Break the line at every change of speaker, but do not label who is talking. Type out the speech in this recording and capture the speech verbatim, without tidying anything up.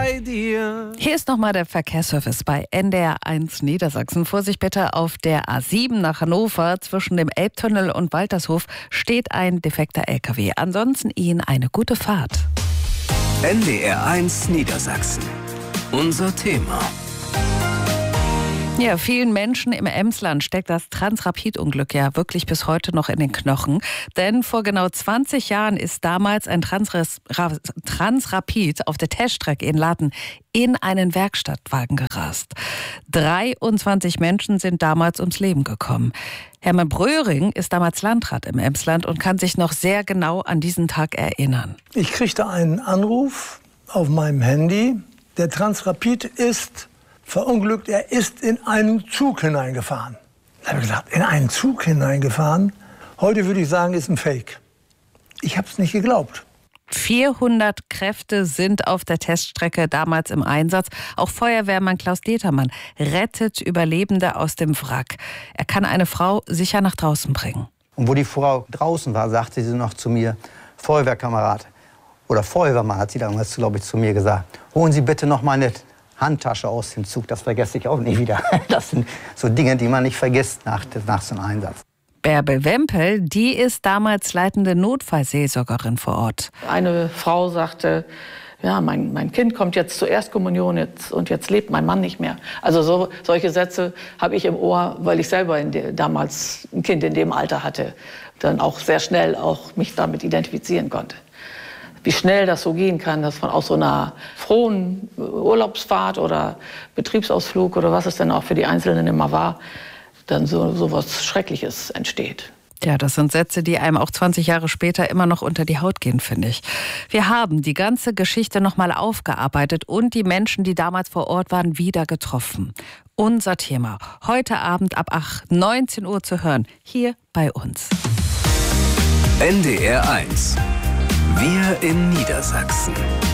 bei dir.
Hier ist nochmal der Verkehrsservice bei N D R eins Niedersachsen. Vorsicht bitte, auf der A sieben nach Hannover zwischen dem Elbtunnel und Waltershof steht ein defekter L K W. Ansonsten Ihnen eine gute Fahrt.
N D R eins Niedersachsen. Unser Thema.
Ja, vielen Menschen im Emsland steckt das Transrapid-Unglück ja wirklich bis heute noch in den Knochen. Denn vor genau zwanzig Jahren ist damals ein Transres- Ra- Transrapid auf der Teststrecke in Laden in einen Werkstattwagen gerast. dreiundzwanzig Menschen sind damals ums Leben gekommen. Hermann Bröhring ist damals Landrat im Emsland und kann sich noch sehr genau an diesen Tag erinnern.
Ich kriegte einen Anruf auf meinem Handy. Der Transrapid ist verunglückt, er ist in einen Zug hineingefahren. Da habe ich gesagt, in einen Zug hineingefahren? Heute würde ich sagen, ist ein Fake. Ich habe es nicht geglaubt.
vierhundert Kräfte sind auf der Teststrecke damals im Einsatz. Auch Feuerwehrmann Klaus Determann rettet Überlebende aus dem Wrack. Er kann eine Frau sicher nach draußen bringen.
Und wo die Frau draußen war, sagte sie noch zu mir, Feuerwehrkamerad oder Feuerwehrmann, hat sie damals, glaube ich, zu mir gesagt, holen Sie bitte noch mal eine Handtasche aus dem Zug, das vergesse ich auch nie wieder. Das sind so Dinge, die man nicht vergisst nach, nach so einem Einsatz.
Bärbel Wempel, die ist damals leitende Notfallseelsorgerin vor Ort.
Eine Frau sagte, ja, mein, mein Kind kommt jetzt zur Erstkommunion jetzt, und jetzt lebt mein Mann nicht mehr. Also so, solche Sätze habe ich im Ohr, weil ich selber in de, damals ein Kind in dem Alter hatte. Dann auch sehr schnell auch mich damit identifizieren konnte. Wie schnell das so gehen kann, dass von aus so einer frohen Urlaubsfahrt oder Betriebsausflug oder was es denn auch für die Einzelnen immer war, dann so, so was Schreckliches entsteht.
Ja, das sind Sätze, die einem auch zwanzig Jahre später immer noch unter die Haut gehen, finde ich. Wir haben die ganze Geschichte nochmal aufgearbeitet und die Menschen, die damals vor Ort waren, wieder getroffen. Unser Thema heute Abend ab neunzehn Uhr zu hören, hier bei uns.
N D R eins. Wir in Niedersachsen.